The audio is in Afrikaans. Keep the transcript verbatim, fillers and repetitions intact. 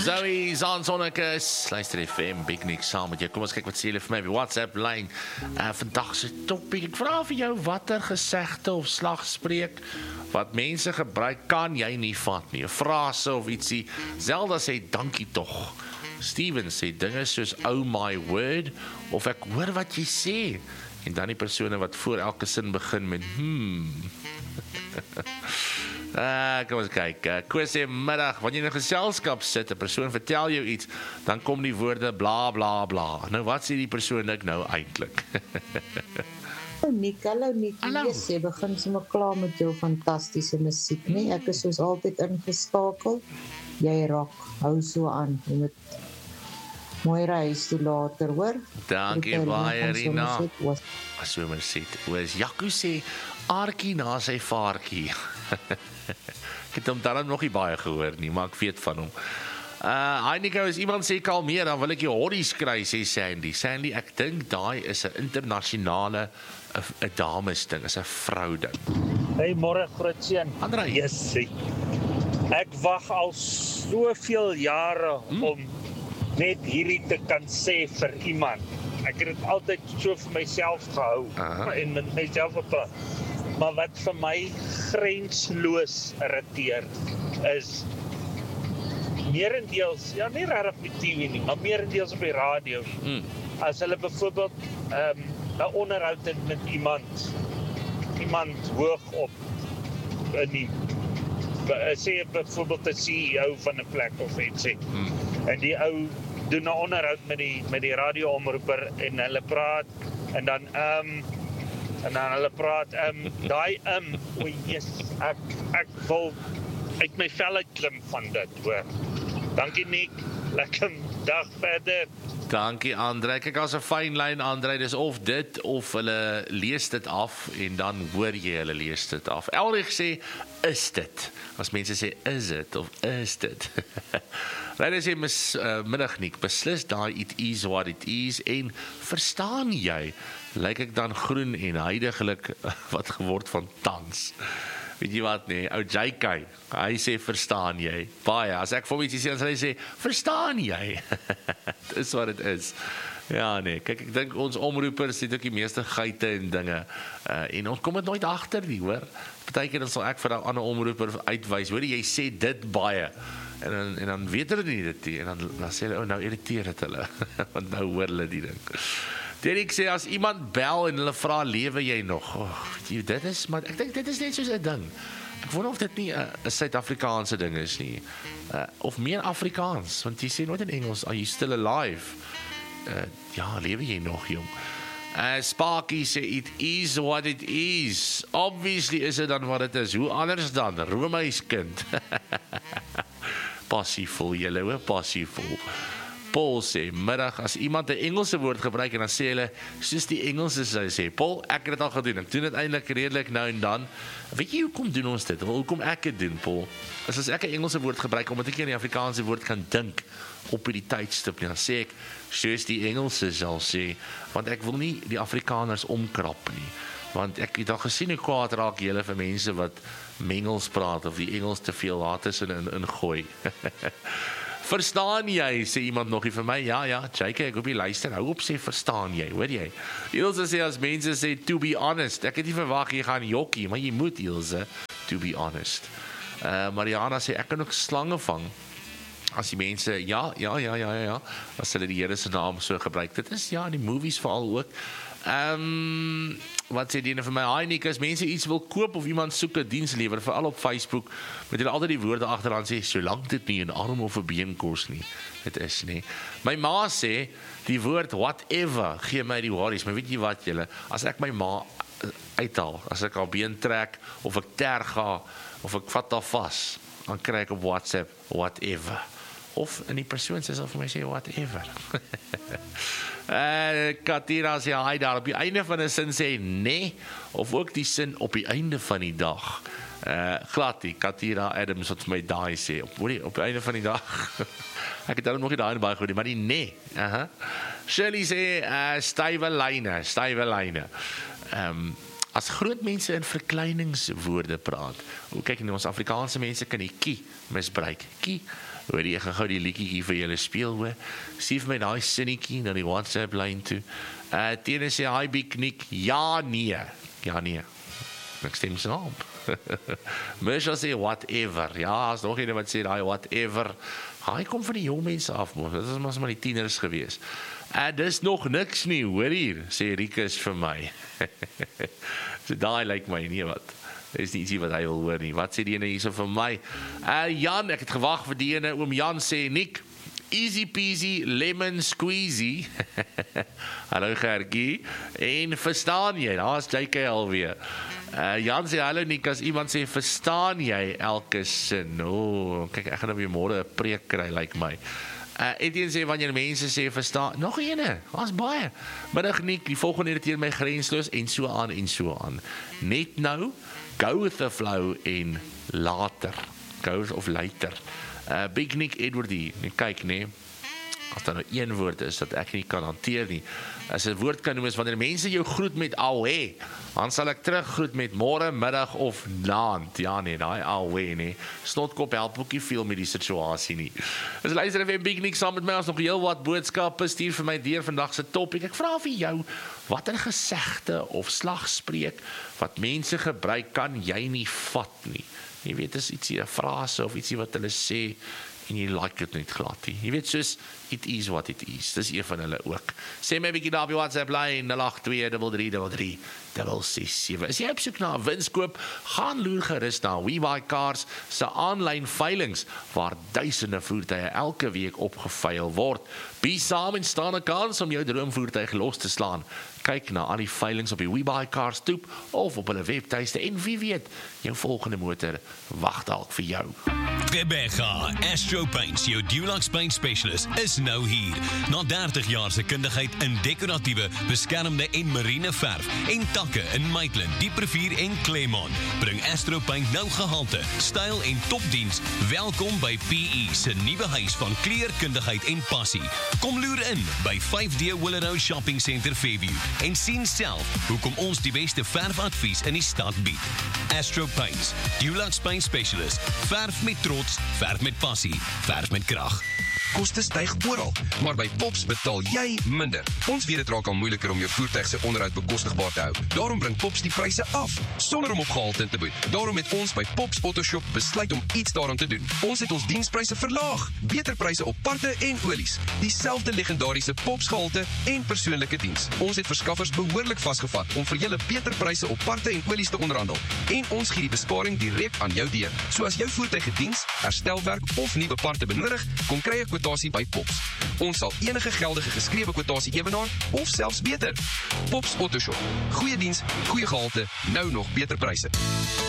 Zoe Zansonnekus, luister F M, Big Nick saam met jou. Kom ons kyk wat sê julle vir my op WhatsApp lyn. Uh, vandag se topik, ek vra vir jou watter gesegde of slagspreuk wat mense gebruik kan jy nie vat nie. 'n Frase of ietsie. Zelda sê dankie tog. Steven sê dinge soos oh my word of ek hoor wat jy sê. En dan die persone wat voor elke sin begin met hmm. Uh, kom ons kyk, uh, Koos sê middag, wanneer jy in 'n geselskap sit, 'n persoon vertel jou iets, dan kom die woorde bla bla bla. Nou wat sê die persoon ek nou eintlik? Hallo Nick, hallo Nick, Hallo. yes, jy begin sommer klaar met jou fantastiese musiek, nee, ek is soos altyd ingeskakel, jy rock, hou so aan, jy moet mooi reis toe later, hoor? Dankie baie, Rina. Was... As so maar sê, oos Jaco sê, aartjie na sy vaartjie. Ek het hom daarom nog nie baie gehoor nie, maar ek weet van hom. Uh, Heineke, as iemand sê kalmeer, dan wil ek jou horries kry, sê Sandy. Sandy, ek dink daai is 'n internasionale, 'n dames ding, is 'n vrou ding. Hey, môre grootseun. Andrei. Yes. Ek wag al soveel jare hmm. om net hierdie te kan sê vir iemand. Ek het dit altyd so vir myself gehou uh-huh. en met myself gepraat. Maar wat vir my grensloos irriteer is meerendeels, ja nie regtig op die T V nie, maar meerendeels op die radio. Hmm. As hulle byvoorbeeld um, 'n onderhoud het met iemand, iemand hoog op in die sê byvoorbeeld 'n C E O van 'n plek of iets sê. Hmm. En die ou doen 'n onderhoud met die met die radioomroeper en hulle praat en dan ehm um, en dan hulle praat ehm um, daai ehm um, o yes, ek ek wil uit my vel uit klim van dit, hoor. Dankie Nick, lekker dag verder. Dankie Andrei, kyk as 'n fyn lyn Andrei, dis of dit of hulle lees dit af en dan hoor jy hulle lees dit af. Elrig sê is dit. As mense sê is dit of is dit. Ryder sê mis uh, middag Nick, beslis daai it is what it is en verstaan jy? Lyk ek dan groen en huidigelik wat geword van tans. Weet jy wat nee, ou J K, hy sê verstaan jy? Baie, as ek vir hom ietsie sê, dan sal hy sê, verstaan jy? Dis wat dit is. Ja nee, kyk ek dink ons omroepers het ook die meeste geite en dinge. Uh, en ons kom dit nooit agter nie, hoor. Partykeer dan sal ek vir 'n ander omroeper uitwys, hoor jy sê dit baie. En dan en dan weet hulle nie dit nie en dan dan sê hulle, oh nou irriteer dit hulle. Want nou hoor hulle die ding. Derek sê as iemand bel en hulle vra lewe jy nog. Oh, dit is maar ek dink dit is net soos 'n ding. Ek wonder of dit nie 'n uh, Suid-Afrikaanse ding is nie. Uh, of meer Afrikaans, want jy sê nooit in Engels are you still alive? Uh, ja, lewe jy nog jong? Uh, Sparky sê it is what it is. Obviously is dit dan wat dit is. Hoe anders dan? Romeins-kind. Passievol, julle hoor, passievol. Paul sê, middag, as iemand 'n Engelse woord gebruik en dan sê hulle, soos die Engelse sê, Paul, ek het dit al gedoen, ek doen dit eintlik redelik nou en dan. Weet jy hoekom doen ons dit? Hoekom ek dit doen, Paul? As as ek 'n Engelse woord gebruik, omdat ek nie aan die Afrikaanse woord kan dink op die tydstip nie, dan sê ek, soos die Engelse sal sê, want ek wil nie die Afrikaners omkrap nie. Want ek het al gesien hoe kwaad raak julle vir mense wat mengels praat of die Engels te veel later in in, in gooi. Verstaan jy, sê iemand nog hier vir my, ja, ja, J K, ek hoop jy luister, hou op sê, verstaan jy, hoor jy? Ilse sê, as mense sê, to be honest, ek het nie verwag, jy gaan jokkie, maar jy moet, Ilse, to be honest. Uh, Mariana sê, ek kan ook slange vang, as die mense, ja, ja, ja, ja, ja, as hulle die Here se naam so gebruik, dit is, ja, in die movies veral ook. Um, wat sê die ene vir my, hi Nick, as mense iets wil koop of iemand soek 'n diens lewer, veral op Facebook, moet hulle altyd die woorde agteraan sê, solank dit nie 'n arm of 'n been kos nie, dit is nie. My ma sê, die woord whatever, gee my die worries, maar weet jy wat julle, as ek my ma uithaal, as ek haar been trek, of ek terga, of ek vat haar vas, dan kry ek op WhatsApp, whatever. Of in die persoon sê sal vir my sê, whatever. Uh, Katira sê, hy daar, op die einde van 'n sin sê, nee, of ook die sin op die einde van die dag. Uh, glad die, Katira Adams, wat my daai sê, op, op die einde van die dag, ek het daar nog nie daai baie goed, maar die nee, uh -huh. Shirley sê, uh, stywe lyne, stywe lyne. Um, as groot mense in verkleiningswoorde praat, hoe kyk jy, ons Afrikaanse mense kan die kie misbruik, kie, Hoor jy, ek gaan gou die liedjie vir julle speel, hoor. Stuur vir my daai sinnetjie na die WhatsApp lyn toe. Uh, Tiene sê, hi Big Nick, ja nee, ja nee, ek stem sy naam. Mersha sê, whatever, ja, as nog ene wat sê, hi, whatever, hy kom van die jong mense af, man. Dit is maar maar die tieners gewees. En dis nog niks nie, hoor hier, sê Rikus vir my. So daai lyk my, nie wat. Dit is nie ietsie wat hy wil hoor nie. Wat sê die ene hier so vir my? Uh, Jan, ek het gewag vir die ene, oom Jan sê, Nick, easy peasy, lemon squeezy. Hallo Gertjie. En verstaan jy? Daar is J K alweer. Uh, Jan sê, hallo Nick, as iemand sê, verstaan jy elke sin? O, oh, kyk, ek gaan nou weer môre 'n preek kry, lyk like my. Uh, Etienne sê, wanneer mense sê, verstaan, nog ene, daar's baie. Middag Nick, die volgende teen my grensloos, en so aan, en so aan. Net nou, go with the flow, en later. Go of later. Uh, Big Nick Edwardie, kyk nee, as daar nou een woord is dat ek nie kan hanteer nie, as 'n woord kan noem is wanneer mense jou groet met awe, dan sal ek terug groet met môre, middag of naand. Ja nee, daai awe nee, snotkop help ook nie veel met die situasie nie. As luister even Big Nick saam met my, ons nog heel wat boodskappe, stuur vir my deur vandag se topik. Ek vra vir jou, watter gesegde of slagspreuk wat mense gebruik kan jy nie vat nie? Jy weet, is ietsie, 'n frase of ietsie wat hulle sê, en jy like dit net glad nie. Jy weet, soos, it is what it is. Dis een van hulle ook. Sê my bietjie daar op die WhatsApp lyn, nul agt twee drie drie drie drie ses sewe. As jy op soek na 'n winskoop, gaan loer gerus na WeBuyCars se aanlyn veilings, waar duisende voertuie elke week opgeveil word. Be saam en staan 'n kans om jou droomvoertuig los te slaan. Kyk na al die veilings op die WeBuyCars toep, of op hulle webtuiste, en wie weet, jou volgende motor wag dalk vir jou. Rebecca, Astro Paints, jou Dulux Paint Specialist, is nou hier. Na dertig jaar se kundigheid in dekoratiewe, beskermde en marine verf, en takke in Maitland, Dieprevier en Claremont, bring Astro Paint nou gehalte, styl en topdiens. Welkom by P E se nuwe huis van kleurkundigheid en passie. Kom loer in by vyf D Willow Shopping Center Fairview en sien self hoekom ons die beste verfadvies in die stad bied. Astro Paints, Dulux Paint Specialist, verf met trots, verf met passie, verf met krag. Koste styg oral, maar by Pops betaal jy minder. Ons weet dit raak al moeiliker om jou voertuig se onderhoud bekostigbaar te hou. Daarom bring Pops die pryse af, sonder om op gehalte te boet. Daarom het ons by Pops Autoshop besluit om iets daaraan te doen. Ons het ons dienspryse verlaag, beter pryse op parte en olies, dieselfde legendariese Pops gehalte en persoonlike diens. Ons het verskaffers behoorlik vasgevat om vir julle beter pryse op parte en olies te onderhandel. En ons gee die besparing direk aan jou deur. So as jou voertuig gediens, herstelwerk of nuwe parte benodig, kom kry 'n kwotasie by Pops. Ons sal enige geldige geskrewe kwotasie ewenaar of selfs beter. Pops Autoshop. Goeie diens, goeie gehalte, nou nog beter pryse.